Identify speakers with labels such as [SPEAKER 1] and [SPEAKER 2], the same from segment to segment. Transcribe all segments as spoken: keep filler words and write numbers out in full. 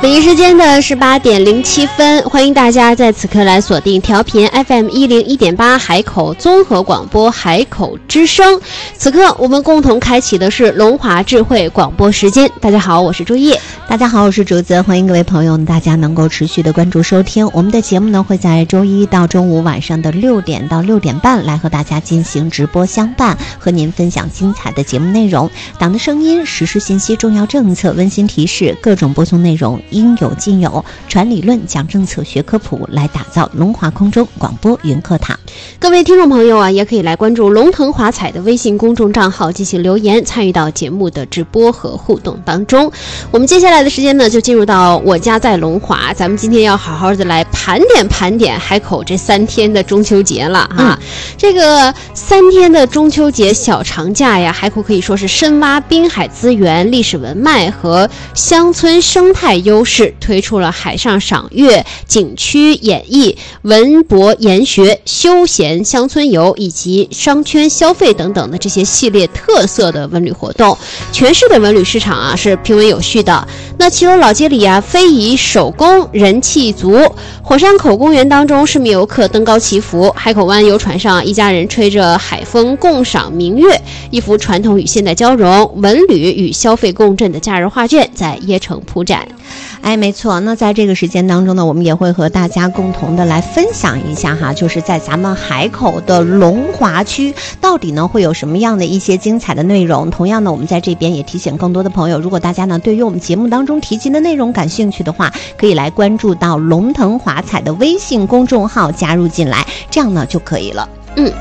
[SPEAKER 1] 北京时间的十八点零七分，欢迎大家在此刻来锁定调频 F M 一零一点八海口综合广播海口之声。此刻我们共同开启的是龙华智慧广播时间。大家好，我是朱叶。
[SPEAKER 2] 大家好，我是竹子。欢迎各位朋友，大家能够持续的关注收听我们的节目呢，会在周一到周五晚上的六点到六点半来和大家进行直播相伴，和您分享精彩的节目内容。党的声音、时事信息、重要政策、温馨提示，各种播送内容应有尽有，传理论、讲政策、学科普，来打造龙华空中广播云课堂。
[SPEAKER 1] 各位听众朋友啊，也可以来关注龙腾华彩的微信公众账号进行留言，参与到节目的直播和互动当中。我们接下来的时间呢，就进入到我家在龙华，咱们今天要好好的来盘点盘点海口这三天的中秋节了啊、嗯！这个三天的中秋节小长假呀，海口可以说是深挖滨海资源、历史文脉和乡村生态优势，推出了海上赏月、景区演艺、文博研学、休闲乡村游以及商圈消费等等的这些系列特色的文旅活动。全市的文旅市场啊是平稳有序的。那骑楼老街里啊，非遗手工人气足。火山口公园当中，市民游客登高祈福。海口湾游船上，一家人吹着海风共赏明月，一幅传统与现代交融、文旅与消费共振的假日画卷在椰城铺展。
[SPEAKER 2] 哎，没错。那在这个时间当中呢，我们也会和大家共同的来分享一下哈，就是在咱们海口的龙华区，到底呢会有什么样的一些精彩的内容。同样呢，我们在这边也提醒更多的朋友，如果大家呢对于我们节目当中提及的内容感兴趣的话，可以来关注到龙腾华彩的微信公众号加入进来，这样呢就可以了。嗯。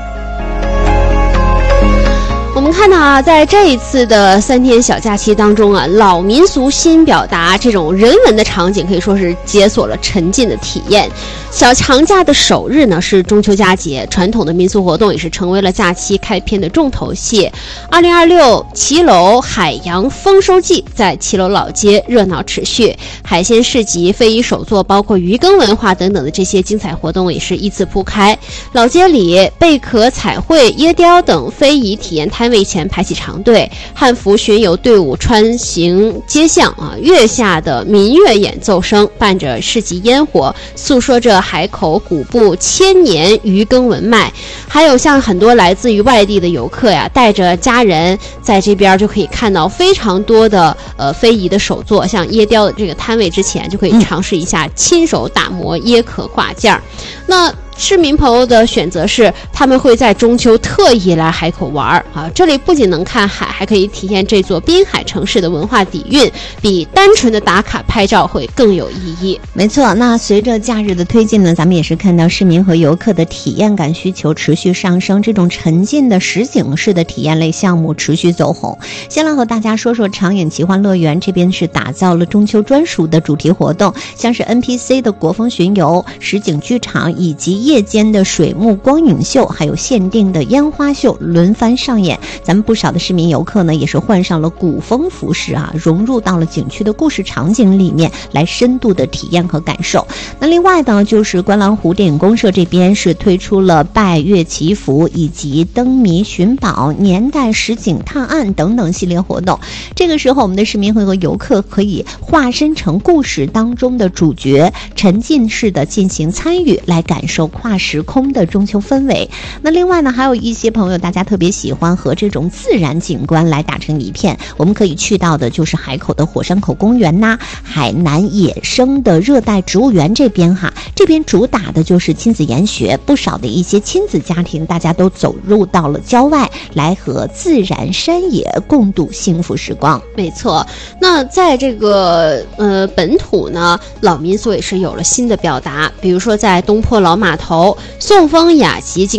[SPEAKER 1] 我们看到啊，在这一次的三天小假期当中啊，老民俗新表达这种人文的场景可以说是解锁了沉浸的体验。小长假的首日呢是中秋佳节，传统的民俗活动也是成为了假期开篇的重头戏。二零二六骑楼海洋丰收季在骑楼老街热闹持续，海鲜市集、非遗手作，包括渔耕文化等等的这些精彩活动也是依次铺开。老街里贝壳彩绘、椰雕等非遗体验摊位前排起长队，汉服巡游队伍穿行街巷啊，月下的民乐演奏声伴着市集烟火，诉说着海口古布千年渔耕文脉。还有像很多来自于外地的游客呀，带着家人在这边就可以看到非常多的呃非遗的手作，像椰雕的这个摊位之前就可以尝试一下亲手打磨椰壳挂件儿。那市民朋友的选择是，他们会在中秋特意来海口玩啊！这里不仅能看海，还可以体验这座滨海城市的文化底蕴，比单纯的打卡拍照会更有意义。
[SPEAKER 2] 没错，那随着假日的推进呢，咱们也是看到市民和游客的体验感需求持续上升，这种沉浸的实景式的体验类项目持续走红。先来和大家说说长影奇幻乐园，这边是打造了中秋专属的主题活动，像是 N P C 的国风巡游、实景剧场以及夜间的水幕光影秀，还有限定的烟花秀轮番上演。咱们不少的市民游客呢，也是换上了古风服饰啊，融入到了景区的故事场景里面，来深度的体验和感受。那另外呢，就是观澜湖电影公社这边是推出了拜月祈福以及灯谜寻宝、年代实景探案等等系列活动。这个时候，我们的市民会和游客可以化身成故事当中的主角，沉浸式的进行参与，来感受跨时空的中秋氛围。那另外呢，还有一些朋友大家特别喜欢和这种自然景观来打成一片，我们可以去到的就是海口的火山口公园呐、海南野生的热带植物园这边哈，这边主打的就是亲子研学，不少的一些亲子家庭大家都走入到了郊外，来和自然山野共度幸福时光。
[SPEAKER 1] 没错，那在这个呃本土呢，老民俗也是有了新的表达，比如说在东坡老码头，宋风雅集